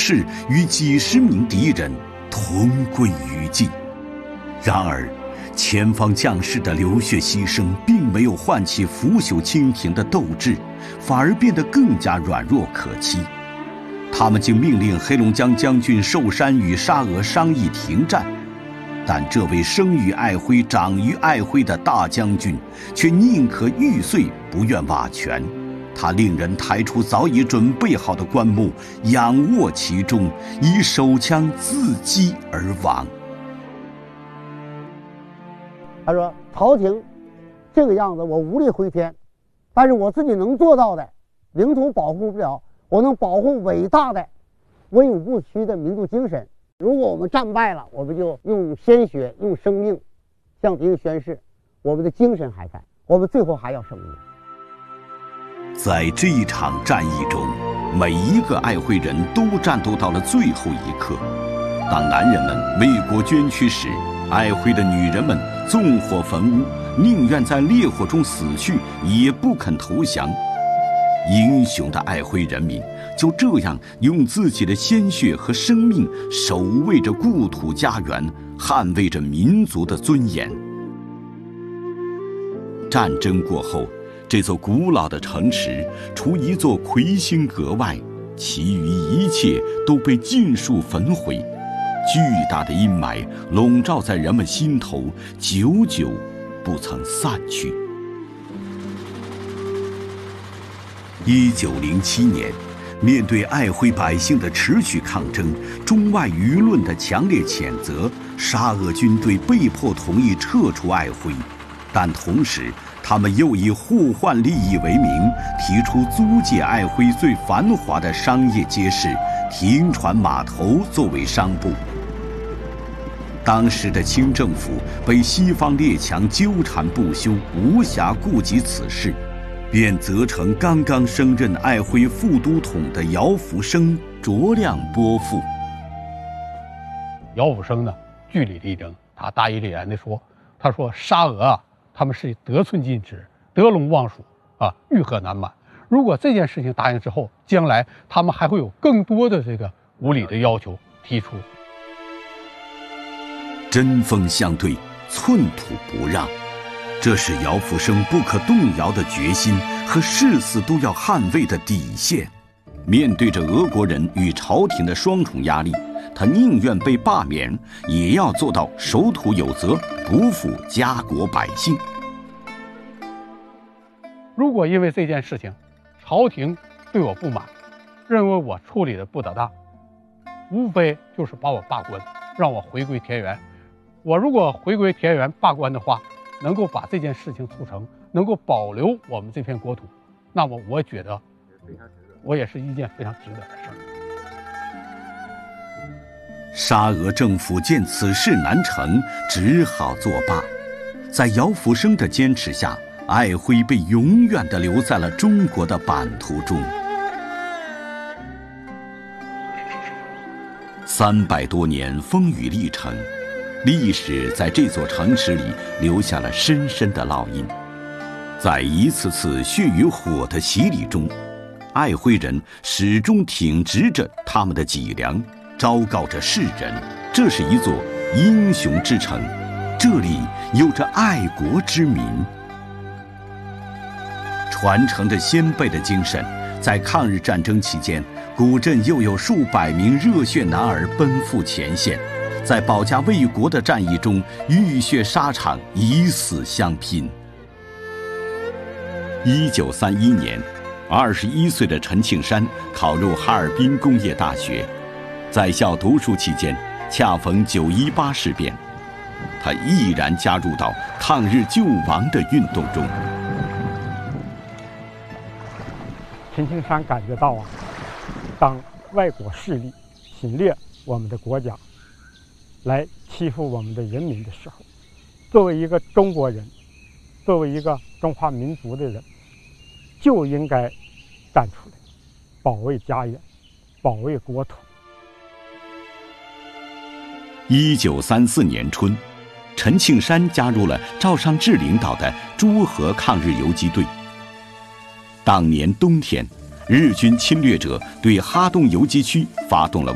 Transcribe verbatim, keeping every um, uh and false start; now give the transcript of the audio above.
士与几十名敌人同归于尽。然而，前方将士的流血牺牲并没有唤起腐朽清廷的斗志，反而变得更加软弱可欺。他们竟命令黑龙江将军寿山与沙俄商议停战，但这位生于爱辉、长于爱辉的大将军却宁可玉碎不愿瓦全。他令人抬出早已准备好的棺木，仰卧其中，以手枪自击而亡。 他说：“朝廷这个样子，我无力回天，但是我自己能做到的，领土保护不了，我能保护伟大的、文勇不屈的民族精神。如果我们战败了，我们就用鲜血、用生命向敌人宣誓，我们的精神还在，我们最后还要胜利。” 在这一场战役中，每一个爱辉人都战斗到了最后一刻。当男人们为国捐躯时，爱辉的女人们纵火焚屋，宁愿在烈火中死去，也不肯投降。英雄的爱辉人民就这样用自己的鲜血和生命守卫着故土家园，捍卫着民族的尊严。战争过后，这座古老的城池除一座魁星阁外，其余一切都被尽数焚毁。巨大的阴霾笼罩在人们心头，久久不曾散去。一九零七年，面对爱辉百姓的持续抗争，中外舆论的强烈谴责，沙俄军队被迫同意撤出爱辉，但同时他们又以互换利益为名，提出租借爱辉最繁华的商业街市停船码头作为商埠。当时的清政府被西方列强纠缠不休，无暇顾及此事，便责成刚刚升任爱辉副都统的姚福生酌量拨付。 姚福生呢，据理力争，他大义凛然地说：“他说沙俄啊，他们是得寸进尺，得陇望蜀啊，欲壑难满。如果这件事情答应之后，将来他们还会有更多的这个无理的要求提出。” 针锋相对，寸土不让，这是姚福生不可动摇的决心和誓死都要捍卫的底线。面对着俄国人与朝廷的双重压力，他宁愿被罢免，也要做到守土有责，不负家国百姓。 如果因为这件事情，朝廷对我不满，认为我处理的不得当，无非就是把我罢官，让我回归田园。我如果回归田园罢官的话，能够把这件事情促成，能够保留我们这片国土，那么我觉得我也是一件非常值得的事儿。 沙俄政府见此事难成，只好作罢。在姚福生的坚持下，爱辉被永远地留在了中国的版图中。三百多年风雨历程，历史在这座城池里留下了深深的烙印。在一次次血与火的洗礼中，爱辉人始终挺直着他们的脊梁，昭告着世人，这是一座英雄之城，这里有着爱国之民。传承着先辈的精神，在抗日战争期间，古镇又有数百名热血男儿奔赴前线，在保家卫国的战役中浴血沙场，以死相拼。一九三一年，二十一岁的陈庆山考入哈尔滨工业大学，在校读书期间，恰逢九一八事变，他毅然加入到抗日救亡的运动中。 陈庆山感觉到啊，当外国势力侵略我们的国家，来欺负我们的人民的时候，作为一个中国人，作为一个中华民族的人，就应该站出来，保卫家园，保卫国土。 一九三四年春，陈庆山加入了赵尚志领导的诸河抗日游击队。当年冬天，日军侵略者对哈东游击区发动了